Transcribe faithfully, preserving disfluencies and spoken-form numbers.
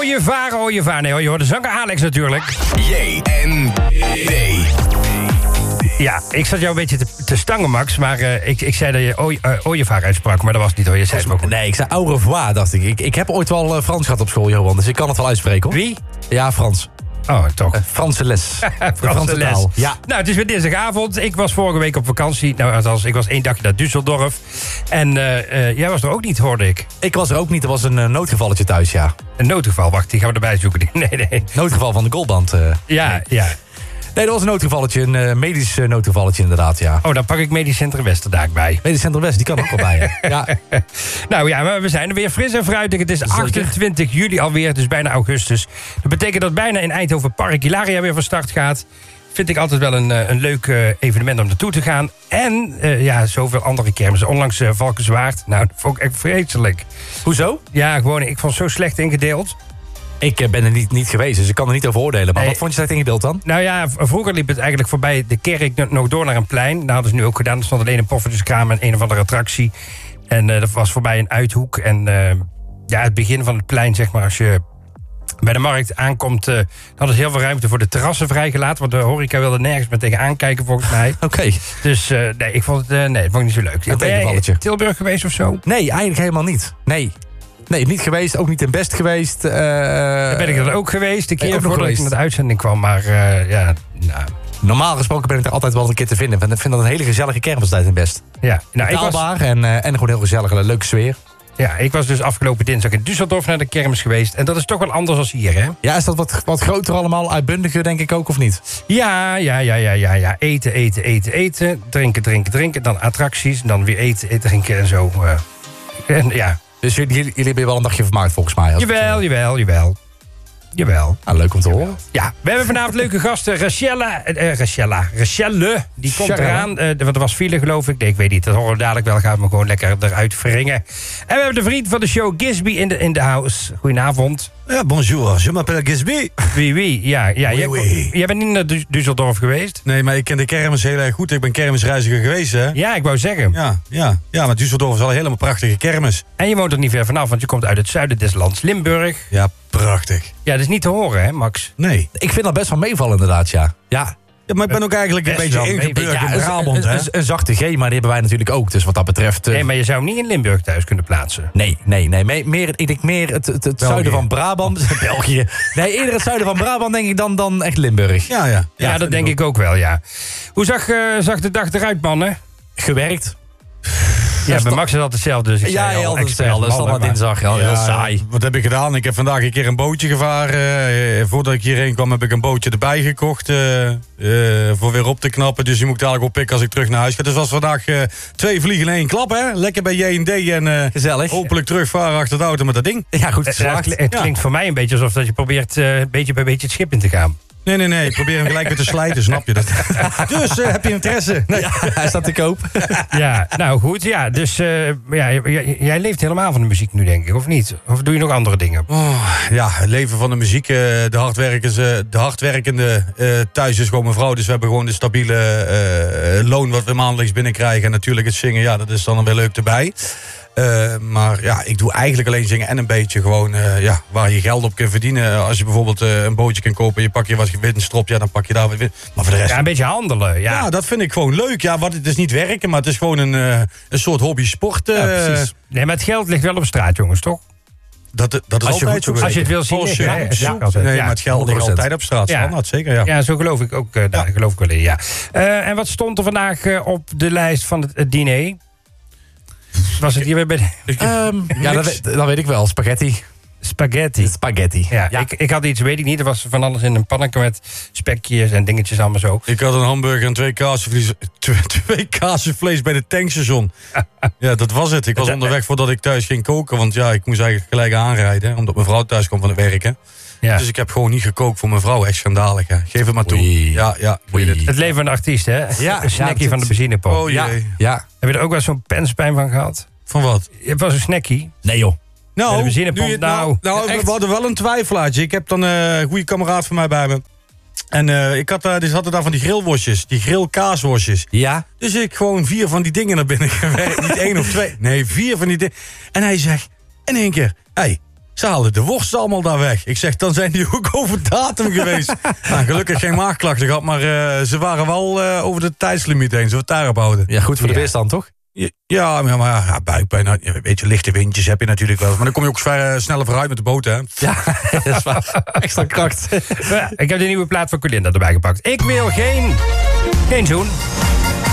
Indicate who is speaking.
Speaker 1: Ooievaar, ooievaar. Nee, je hoort de zanger Alex natuurlijk.
Speaker 2: J N D.
Speaker 1: Ja, ik zat jou een beetje te, te stangen, Max. Maar uh, ik, ik zei dat je ooi, uh, ooievaar uitsprak, maar dat was het niet hoor. Je zei het maar goed.
Speaker 3: Nee, ik zei au revoir, dacht ik. ik. Ik heb ooit wel uh, Frans gehad op school, Johan. Dus ik kan het wel uitspreken, hoor.
Speaker 1: Wie?
Speaker 3: Ja, Frans.
Speaker 1: Oh, toch.
Speaker 3: Uh, Franse les.
Speaker 1: Franse,
Speaker 3: Franse
Speaker 1: les.
Speaker 3: taal. Ja.
Speaker 1: Nou, het is weer dinsdagavond. Ik was vorige week op vakantie. Nou, althans, ik was één dagje naar Düsseldorf. En uh, uh, jij was er ook niet, hoorde ik.
Speaker 3: Ik was er ook niet. Er was een uh, noodgevalletje thuis, ja.
Speaker 1: Een noodgeval, wacht, die gaan we erbij zoeken. Nee, nee.
Speaker 3: Noodgeval van de goalband. Uh.
Speaker 1: Ja,
Speaker 3: nee.
Speaker 1: ja.
Speaker 3: Nee, dat was een noodgevalletje. Een uh, medisch uh, noodgevalletje, inderdaad, ja.
Speaker 1: Oh, dan pak ik Medisch Centrum Westerdaak bij.
Speaker 3: Medisch Centrum West, die kan ook wel bij, ja.
Speaker 1: Nou ja, maar we zijn er weer fris en fruitig. Het is achtentwintig juli alweer, dus bijna augustus. Dat betekent dat bijna in Eindhoven Park Hilaria weer van start gaat. Vind ik altijd wel een, een leuk uh, evenement om naartoe te gaan. En uh, ja, zoveel andere kermissen. Onlangs uh, Valkenswaard. Nou, dat vond ik echt vreselijk.
Speaker 3: Hoezo?
Speaker 1: Ja, gewoon, ik vond het zo slecht ingedeeld.
Speaker 3: Ik uh, ben er niet, niet geweest, dus ik kan er niet over oordelen. Maar
Speaker 1: Nee.
Speaker 3: wat vond je slecht ingedeeld dan?
Speaker 1: Nou ja, v- vroeger liep het eigenlijk voorbij de kerk nog door naar een plein. Dat hadden ze nu ook gedaan. Er stond alleen een poffertjeskraam en een of andere attractie. En uh, dat was voorbij een uithoek. En uh, ja, het begin van het plein, zeg maar, als je bij de markt aankomt, uh, hadden ze heel veel ruimte voor de terrassen vrijgelaten. Want de horeca wilde nergens meer tegen aankijken, volgens mij.
Speaker 3: Oké. Okay.
Speaker 1: Dus uh, nee, ik vond het, uh, nee, dat vond ik niet zo leuk.
Speaker 3: Een
Speaker 1: Ben jij
Speaker 3: tegenvalletje.
Speaker 1: in Tilburg geweest of zo?
Speaker 3: Nee, eigenlijk helemaal niet. Nee. Nee, niet geweest. Ook niet in Best geweest. Uh,
Speaker 1: Daar ben ik er ook geweest. De
Speaker 3: ben
Speaker 1: keer
Speaker 3: ook nog
Speaker 1: voordat ik
Speaker 3: geweest.
Speaker 1: naar de uitzending kwam. Maar uh, ja, nou...
Speaker 3: Normaal gesproken ben ik er altijd wel een keer te vinden. Ik vind dat een hele gezellige kermistijd in Best.
Speaker 1: Ja, nou, ik was,
Speaker 3: Betaalbaar en, uh, en gewoon heel gezellig. Een leuke sfeer.
Speaker 1: ja, ik was dus afgelopen dinsdag in Düsseldorf naar de kermis geweest. En dat is toch wel anders dan hier, hè?
Speaker 3: Ja, is dat wat, wat groter allemaal? Uitbundiger, denk ik ook, of niet?
Speaker 1: Ja, ja, ja, ja, ja, ja. Eten, eten, eten, eten. Drinken, drinken, drinken. Dan attracties. Dan weer eten, eten, drinken en zo. Uh, en, ja.
Speaker 3: Dus jullie, jullie hebben je wel een dagje vermaakt, volgens mij.
Speaker 1: Jawel, jawel, jawel. Jawel.
Speaker 3: Ah, leuk om te horen.
Speaker 1: Ja, we hebben vanavond leuke gasten. Rachelle, uh, Rachelle, Rachelle, die komt
Speaker 3: Charelle.
Speaker 1: eraan. Uh, want er was file, geloof ik. Nee, ik weet niet. Dat horen we dadelijk wel. Gaan we gewoon lekker eruit wringen. En we hebben de vriend van de show, Gisby, in de, in de house. Goedenavond.
Speaker 4: Ja, bonjour. Je m'appelle Gisby.
Speaker 1: Wie, wie? Ja, ja.
Speaker 4: Oui,
Speaker 1: jij,
Speaker 4: oui.
Speaker 1: jij bent niet naar Du- Düsseldorf geweest?
Speaker 4: Nee, maar ik ken de kermis heel erg goed. Ik ben kermisreiziger geweest, hè?
Speaker 1: Ja, ik wou zeggen.
Speaker 4: Ja, ja. Ja, maar Düsseldorf is wel een helemaal prachtige kermis.
Speaker 1: En je woont er niet ver vanaf, want je komt uit het zuiden des lands, Limburg.
Speaker 4: Ja, prachtig.
Speaker 1: Ja, dat is niet te horen, hè, Max?
Speaker 4: Nee.
Speaker 3: Ik vind dat best wel meevallen, inderdaad, ja. Ja,
Speaker 4: Ja, maar ik ben ook eigenlijk een
Speaker 1: Best
Speaker 4: beetje
Speaker 1: wel mee-
Speaker 4: ingeburgerd
Speaker 1: ja,
Speaker 4: in
Speaker 3: een,
Speaker 4: Brabant,
Speaker 3: een,
Speaker 4: hè?
Speaker 3: een, een zachte G, maar die hebben wij natuurlijk ook. Dus wat dat betreft... uh,
Speaker 1: Nee, maar je zou hem niet in Limburg thuis kunnen plaatsen.
Speaker 3: Nee, nee, nee. Me- Meer, ik denk meer het, het, het zuiden van Brabant. België. Nee, eerder het zuiden van Brabant, denk ik, dan, dan echt Limburg.
Speaker 4: Ja, ja.
Speaker 1: Ja, dat denk ik ook wel, ja. Hoe zag, uh, zag de dag eruit, mannen?
Speaker 3: Gewerkt.
Speaker 1: Ja, bij Max is altijd hetzelfde. Dus ik
Speaker 3: Ja,
Speaker 1: zei
Speaker 3: ja,
Speaker 1: al,
Speaker 3: altijd
Speaker 1: expert
Speaker 3: hetzelfde.
Speaker 1: mannen,
Speaker 3: Standaard
Speaker 1: maar-
Speaker 3: dinsdag. Ja, heel saai.
Speaker 4: Wat heb ik gedaan? Ik heb vandaag een keer een bootje gevaren. Eh, voordat ik hierheen kwam heb ik een bootje erbij gekocht. eh, eh, voor weer op te knappen. Dus die moet ik dadelijk oppikken als ik terug naar huis ga. Dus was vandaag eh, twee vliegen in één klap, hè? Lekker bij J en D en eh,
Speaker 3: Gezellig.
Speaker 4: hopelijk terugvaren achter de auto met dat ding.
Speaker 3: Ja, goed
Speaker 1: Ja,
Speaker 3: geslaagd.
Speaker 1: het klinkt- het klinkt voor mij een beetje alsof dat je probeert uh, beetje bij beetje het schip in te gaan.
Speaker 4: Nee, nee, nee. Ik probeer hem gelijk weer te slijten, snap je dat? Dus eh, heb je interesse? Nee.
Speaker 3: Ja, hij staat te koop.
Speaker 1: Ja, nou goed. Ja, dus uh, ja, j- j- jij leeft helemaal van de muziek nu, denk ik, of niet? Of doe je nog andere dingen?
Speaker 4: Oh, ja, het leven van de muziek. eh, de, hardwerkers, eh, de hardwerkende eh, thuis is gewoon mijn vrouw. Dus we hebben gewoon de stabiele eh, loon wat we maandelijks binnenkrijgen. En natuurlijk het zingen, ja, dat is dan weer leuk erbij. Uh, maar ja, ik doe eigenlijk alleen zingen en een beetje gewoon uh, ja, waar je geld op kunt verdienen. Als je bijvoorbeeld uh, een bootje kan kopen en je pak je wat winstrop, ja, dan pak je daar wat winst. Maar voor de rest...
Speaker 1: Ja, een beetje handelen, ja.
Speaker 4: Ja, dat vind ik gewoon leuk. Ja, wat, het is niet werken, maar het is gewoon een, uh, een soort hobby sport. Uh,
Speaker 1: Ja, precies. Nee, maar het geld ligt wel op straat, jongens, toch?
Speaker 4: Dat, dat is
Speaker 3: Als je
Speaker 4: altijd
Speaker 3: goed
Speaker 4: zo.
Speaker 1: Als je het wil zien
Speaker 4: Als je
Speaker 1: liggen,
Speaker 4: goed
Speaker 1: hè?
Speaker 4: zoekt.
Speaker 1: Ja, altijd.
Speaker 4: Nee,
Speaker 1: Ja,
Speaker 4: maar het geld ligt
Speaker 3: honderd procent.
Speaker 4: altijd op straat.
Speaker 1: Ja.
Speaker 4: Standaard, zeker, ja.
Speaker 1: Ja, zo geloof ik ook. Uh, daar geloof ik wel in, ja. Uh, en wat stond er vandaag uh, op de lijst van het, het diner? Was het hier weer bij de...
Speaker 3: Um, ja, dat weet, dat weet ik wel. Spaghetti.
Speaker 1: Spaghetti.
Speaker 3: Spaghetti.
Speaker 1: Ja,
Speaker 3: Ja.
Speaker 1: Ik, ik had iets, weet ik niet. Er was van alles in een pannetje met spekjes en dingetjes allemaal zo.
Speaker 4: Ik had een hamburger en twee kaasvlees, twee, twee kaasvlees bij de tankstation. Ja, dat was het. Ik was onderweg voordat ik thuis ging koken. Want ja, ik moest eigenlijk gelijk aanrijden. Omdat mijn vrouw thuis kwam van het werken.
Speaker 1: Ja.
Speaker 4: Dus ik heb gewoon niet gekookt voor mijn vrouw. Echt schandalig, hè. Geef het maar toe.
Speaker 3: Oei.
Speaker 4: Ja, ja. Ik weet
Speaker 3: Oei.
Speaker 4: het.
Speaker 1: Het leven van de artiest, hè?
Speaker 3: Ja,
Speaker 1: Een snackie
Speaker 3: ja,
Speaker 1: van de
Speaker 3: het-
Speaker 1: benzinepomp.
Speaker 4: Oh
Speaker 3: Ja,
Speaker 4: jee.
Speaker 3: ja.
Speaker 1: Heb je er ook wel zo'n penspijn van gehad?
Speaker 4: Van wat?
Speaker 1: Het was een snackie.
Speaker 3: Nee joh.
Speaker 4: Nou,
Speaker 1: Bij de benzinepomp,
Speaker 4: nu je het
Speaker 1: nou,
Speaker 4: nou,
Speaker 1: echt.
Speaker 4: we hadden wel een twijfelaartje. Ik heb dan uh, een goede kameraad van mij bij me. En uh, ik had, uh, dus hadden daar van die grillworstjes, die grillkaasworstjes.
Speaker 3: Ja.
Speaker 4: Dus ik gewoon vier van die dingen naar binnen gewerkt. Niet één of twee. Nee, vier van die dingen. En hij zegt in één keer, hé, hey, Ze haalden de worsten allemaal daar weg. Ik zeg, dan zijn die ook over datum geweest. Nou, gelukkig geen maagklachten gehad, maar uh, ze waren wel uh, over de tijdslimiet heen. Zullen we het daarop houden?
Speaker 3: Ja, goed voor de
Speaker 1: Ja.
Speaker 3: weerstand, toch?
Speaker 4: Ja, ja, maar, maar ja, buikpijn, nou, ja, weet je, lichte windjes heb je natuurlijk wel. Maar dan kom je ook ver, uh, sneller vooruit met de boot, hè?
Speaker 3: Ja, dat is waar. Extra kracht.
Speaker 1: Ja, ik heb de nieuwe plaat van Colinda erbij gepakt. Ik wil geen, geen zoen.